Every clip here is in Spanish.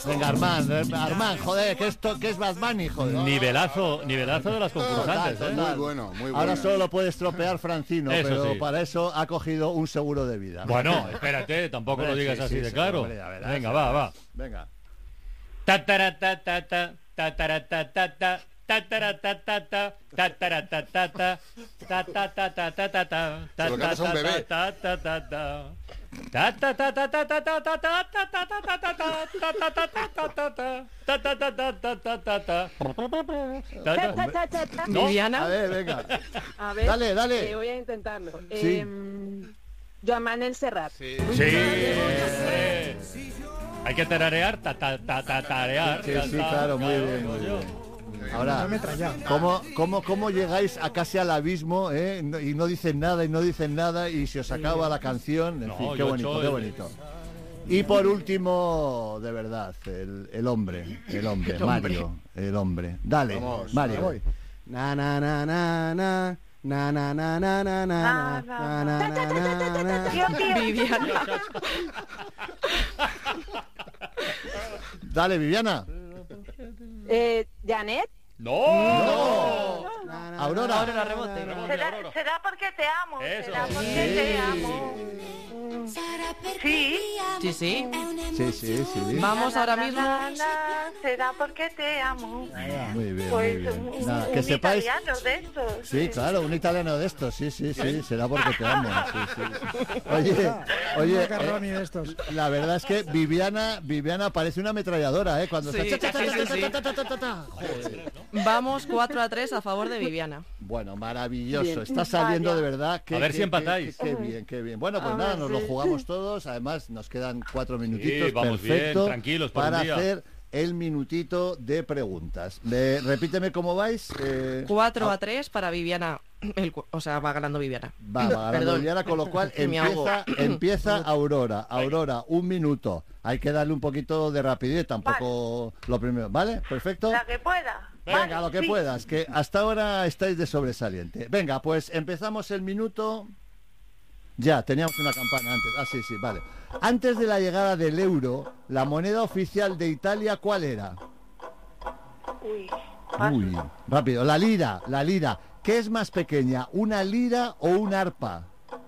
Venga, Armand, joder, que es Bad Bunny, joder. Nivelazo de las concursantes. Total. Muy bueno, muy bueno. Ahora solo lo puede estropear Francino, Eso pero sí. para eso ha cogido un seguro de vida. Bueno, espérate, tampoco lo digas Sí, así sí, de sí, claro. hombre, ya verás, Venga, ya va. verás. Venga. Tataratatata, tataratatata, tataratatata, tataratatata, tatatatatata, Se lo cantas a un bebé. tatatatatata. ¿No? Viviana. A ver, venga. A ver, Dale. voy a intentarlo. Sí. Joan Manuel Serrat. Sí. Sí, hombre. Hay que tararear, tarear. Sí, claro, muy bien, muy bien. Ahora, ¿cómo llegáis a casi al abismo, y no dicen nada y se os acaba la canción? En No, fin, qué yo bonito, echo qué el- bonito. Y por último, de verdad, el hombre, Mario, el hombre. Dale, Vamos, Mario. voy. Na na na na na na na na na na na na na na na na. Viviana. Dale, Viviana. Janet. ¡No! Aurora. Aurora, rebote. ¿Será porque te amo? Eso. ¿Será porque Sí. te amo? Sí. Sí. Sí. Vamos ahora mismo. ¿Será porque te amo? Muy bien, Pues muy bien. un, Nada, un que sepáis. italiano de estos. Sí, claro, un italiano de estos, sí, será porque te amo. Sí. Oye, Macarroni de estos. la verdad es que Viviana parece una ametralladora, cuando Sí, está... sí. Joder. Vamos 4-3 a favor de Viviana. Bueno, maravilloso, Bien. está saliendo Vaya. de verdad. A ver si empatáis. Qué bien, qué bien. Bueno, pues A nada, ver, nos lo sí. jugamos todos, además nos quedan 4 minutitos, Sí, vamos perfecto, bien, tranquilos por para un día. hacer el minutito de preguntas. Repíteme cómo vais. 4-3 para Viviana. Va ganando Viviana. Va ganando Perdón. Viviana, con lo cual Me ahogo. empieza Aurora. Aurora, un minuto. Hay que darle un poquito de rapidez, tampoco lo primero. ¿Vale? Perfecto. La que pueda. Venga, Vale, lo que sí. puedas, que hasta ahora estáis de sobresaliente. Venga, pues empezamos el minuto. Ya, teníamos una campana antes. Ah, sí, vale. Antes de la llegada del euro, la moneda oficial de Italia, ¿cuál era? Uy, rápido. La lira. ¿Qué es más pequeña, una lira o un arpa?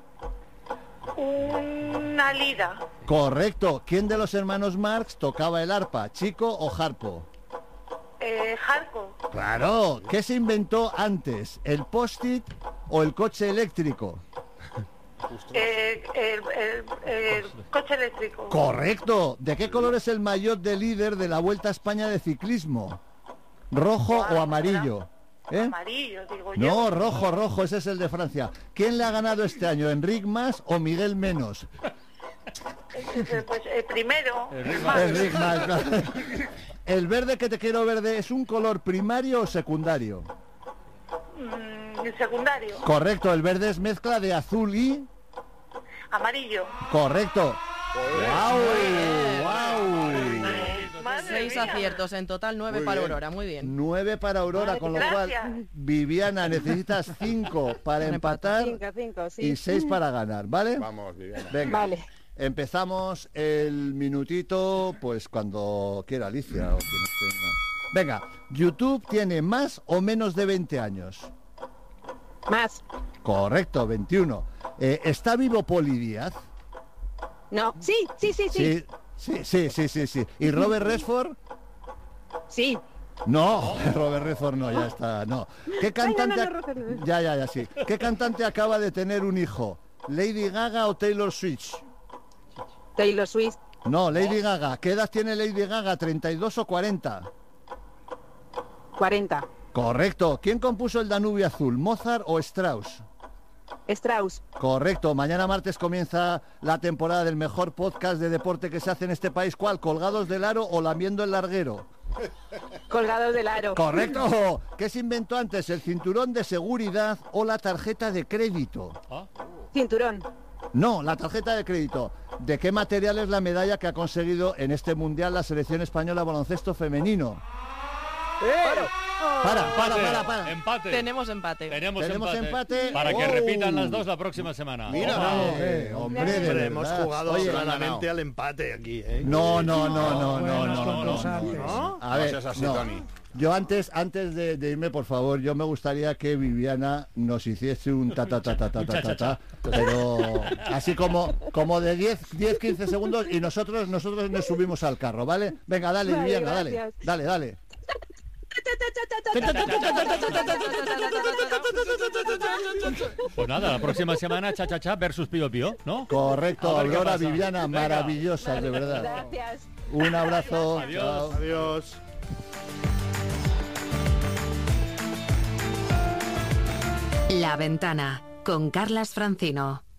Una lira. Correcto. ¿Quién de los hermanos Marx tocaba el arpa, Chico o Harpo? Jarco. Claro. ¿Qué se inventó antes, el post-it o el coche eléctrico? El coche eléctrico. Correcto. ¿De qué color es el maillot de líder de la Vuelta a España de ciclismo? ¿Rojo o amarillo? Amarillo, digo yo. No, rojo, ese es el de Francia. ¿Quién le ha ganado este año, Enric Mas o Miguel Menos? Pues el primero. Enric Mas. Claro. ¿El verde que te quiero verde es un color primario o secundario? El secundario. Correcto, el verde es mezcla de azul y... Amarillo. Correcto. ¡Wow! Madre 6 mía. aciertos, en total 9 Muy para bien. Aurora, muy bien. 9 para Aurora, con lo Gracias. cual, Viviana, necesitas 5 para empatar Cinco, sí. y 6 para ganar, ¿vale? Vamos, Viviana. Venga, Vale. empezamos el minutito, pues cuando quiera Alicia. O quien esté, no. Venga, ¿YouTube tiene más o menos de 20 años? Más. Correcto, 21. ¿Está vivo Poli Díaz? No. Sí. Sí. ¿Y Robert Redford? Sí. No, Robert Redford no, ya está, no. ¿Qué cantante? no, Ya, sí. ¿Qué cantante acaba de tener un hijo? ¿Lady Gaga o Taylor Swift? Taylor Swift. No, Lady Gaga. ¿Qué edad tiene Lady Gaga? ¿32 o 40? 40. Correcto. ¿Quién compuso el Danubio Azul? ¿Mozart o Strauss? Strauss. Correcto. Mañana martes comienza la temporada del mejor podcast de deporte que se hace en este país. ¿Cuál? ¿Colgados del aro o lamiendo el larguero? Colgados del aro. Correcto. ¿Qué se inventó antes? ¿El cinturón de seguridad o la tarjeta de crédito? Cinturón. No, la tarjeta de crédito. ¿De qué material es la medalla que ha conseguido en este mundial la selección española de baloncesto femenino? Para. Empate. Tenemos empate. Tenemos empate. Para que Oh. repitan las dos la próxima semana. Mira, Opa. Hombre, de Hombre, hemos verdad. jugado Oye, claramente al empate aquí, ¿eh? No. Buenos Vamos antes. A ver, No seas así, no. Tony. Yo antes de irme, por favor, yo me gustaría que Viviana nos hiciese un ta ta ta ta ta ta ta, ta, pero así como de 10-15 segundos y nosotros nos subimos al carro, ¿vale? Venga, dale, Vale, Viviana, gracias. dale. Pues nada, la próxima semana cha versus Pío Pío, ¿no? Correcto, A ver qué Aurora, pasa. Viviana, Venga. maravillosas, de verdad. Gracias. Un abrazo. Adiós. Chao. Adiós. La Ventana con Carlas Francino.